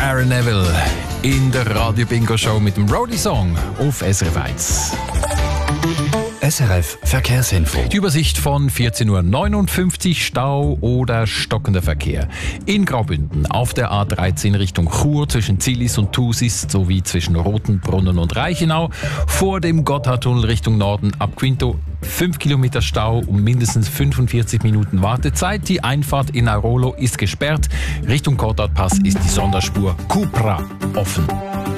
Aaron Neville in der Radio Bingo Show mit dem Roadie Song auf SRF 1. SRF Verkehrsinfo. Die Übersicht von 14.59 Uhr, Stau oder stockender Verkehr. In Graubünden auf der A13 Richtung Chur zwischen Zillis und Thusis sowie zwischen Rotenbrunnen und Reichenau. Vor dem Gotthardtunnel Richtung Norden ab Quinto 5 Kilometer Stau und mindestens 45 Minuten Wartezeit. Die Einfahrt in Airolo ist gesperrt. Richtung Gotthardpass ist die Sonderspur Cupra offen.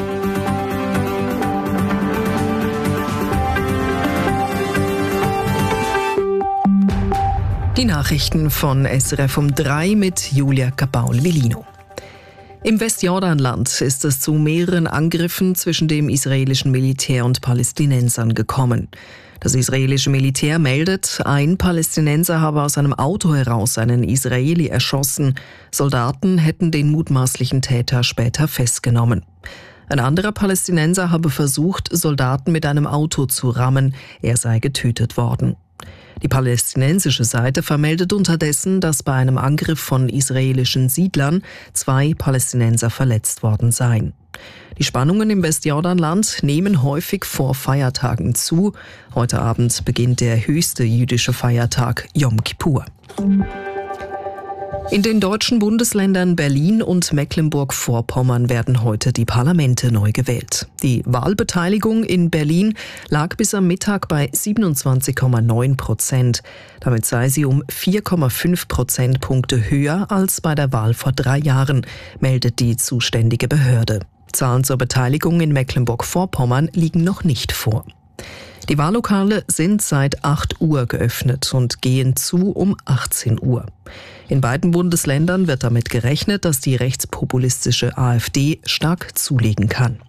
Die Nachrichten von SRF um 3 mit Julia Capaul-Villino. Im Westjordanland ist es zu mehreren Angriffen zwischen dem israelischen Militär und Palästinensern gekommen. Das israelische Militär meldet, ein Palästinenser habe aus einem Auto heraus einen Israeli erschossen. Soldaten hätten den mutmaßlichen Täter später festgenommen. Ein anderer Palästinenser habe versucht, Soldaten mit einem Auto zu rammen. Er sei getötet worden. Die palästinensische Seite vermeldet unterdessen, dass bei einem Angriff von israelischen Siedlern 2 Palästinenser verletzt worden seien. Die Spannungen im Westjordanland nehmen häufig vor Feiertagen zu. Heute Abend beginnt der höchste jüdische Feiertag Yom Kippur. In den deutschen Bundesländern Berlin und Mecklenburg-Vorpommern werden heute die Parlamente neu gewählt. Die Wahlbeteiligung in Berlin lag bis am Mittag bei 27,9%. Damit sei sie um 4,5 Prozentpunkte höher als bei der Wahl vor 3 Jahren, meldet die zuständige Behörde. Zahlen zur Beteiligung in Mecklenburg-Vorpommern liegen noch nicht vor. Die Wahllokale sind seit 8 Uhr geöffnet und gehen zu um 18 Uhr. In beiden Bundesländern wird damit gerechnet, dass die rechtspopulistische AfD stark zulegen kann.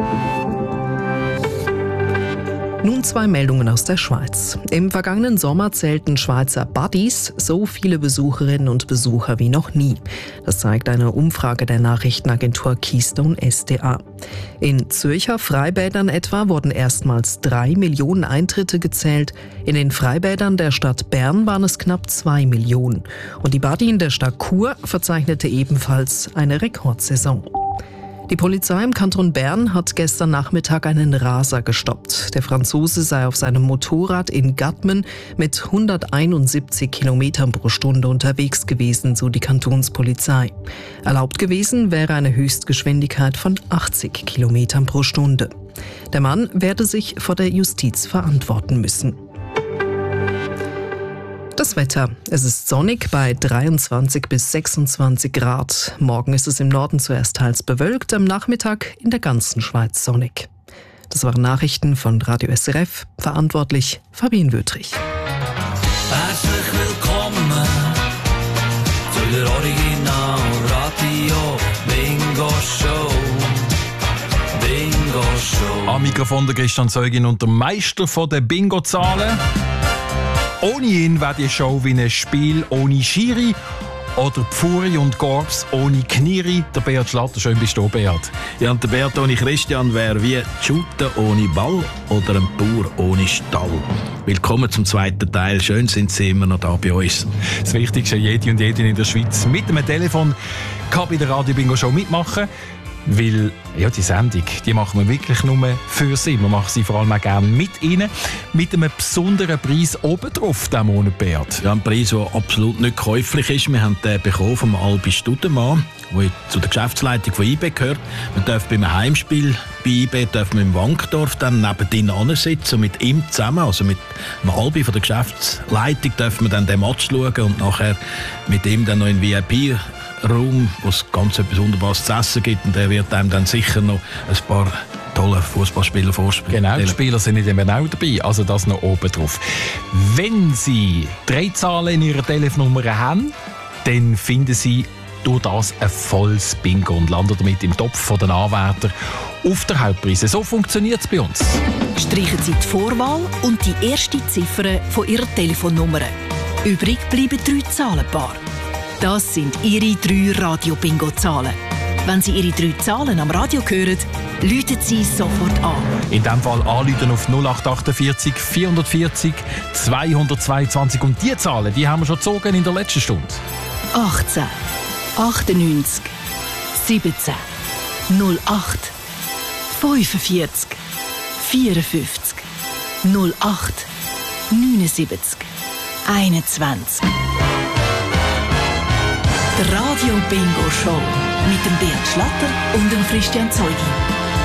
Nun 2 Meldungen aus der Schweiz. Im vergangenen Sommer zählten Schweizer Buddies so viele Besucherinnen und Besucher wie noch nie. Das zeigt eine Umfrage der Nachrichtenagentur Keystone SDA. In Zürcher Freibädern etwa wurden erstmals 3 Millionen Eintritte gezählt. In den Freibädern der Stadt Bern waren es knapp 2 Millionen. Und die Buddy in der Stadt Chur verzeichnete ebenfalls eine Rekordsaison. Die Polizei im Kanton Bern hat gestern Nachmittag einen Raser gestoppt. Der Franzose sei auf seinem Motorrad in Gatmen mit 171 Kilometern pro Stunde unterwegs gewesen, so die Kantonspolizei. Erlaubt gewesen wäre eine Höchstgeschwindigkeit von 80 Kilometern pro Stunde. Der Mann werde sich vor der Justiz verantworten müssen. Das Wetter. Es ist sonnig bei 23 bis 26 Grad. Morgen ist es im Norden zuerst teils bewölkt, am Nachmittag in der ganzen Schweiz sonnig. Das waren Nachrichten von Radio SRF. Verantwortlich Fabienne Wötrich. Herzlich willkommen zu der Original Radio Bingo Show. Bingo Show. Am Mikrofon der Christian Zeugin und der Meister der Bingo-Zahlen. Ohne ihn wäre die Show wie ein Spiel ohne Schiri oder Pfuri und Gorbs ohne Kniri. Der Beat Schlatter, schön bist du, Beat. Ja, und der Beat ohne Christian wäre wie Shooter ohne Ball oder ein Bauer ohne Stall. Willkommen zum zweiten Teil. Schön sind Sie immer noch da bei uns. Das Wichtigste, jede und jede in der Schweiz mit einem Telefon kann bei der Radio Bingo Show mitmachen. Weil ja, die Sendung, die machen wir wirklich nur für Sie. Wir machen sie vor allem auch gerne mit Ihnen. Mit einem besonderen Preis obendrauf diesen Monat, Beat. Ja, ein Preis, der absolut nicht käuflich ist. Wir haben den bekommen vom Albi Studemann, der zu der Geschäftsleitung von IB gehört. Wir dürfen beim Heimspiel bei IB dürfen wir im Wankdorf dann neben ihnen sitzen und mit ihm zusammen, also mit dem Albi von der Geschäftsleitung, dürfen wir dann den Match schauen und nachher mit ihm dann noch in VIP-Raum, wo es ganz etwas Wunderbares zu essen gibt, und der wird einem dann sicher noch ein paar tolle Fußballspieler vorspielen. Genau, die Spieler sind nicht immer auch dabei, also das noch oben drauf. Wenn Sie 3 Zahlen in Ihrer Telefonnummer haben, dann finden Sie durch das ein volles Bingo und landen damit im Topf der Anwärter auf der Hauptpreise. So funktioniert es bei uns. Streichen Sie die Vorwahl und die erste Ziffer von Ihrer Telefonnummer. Übrig bleiben 3 Zahlenpaare. Das sind Ihre 3 Radio-Bingo-Zahlen. Wenn Sie Ihre 3 Zahlen am Radio hören, läuten Sie sofort an. In diesem Fall anrufen auf 0848 440 222. Und die Zahlen, die haben wir schon gezogen in der letzten Stunde. 18, 98, 17, 08 45 54 08 79 21. Der Radio Bingo Show mit dem Beat Schlatter und dem Christian Zeugi.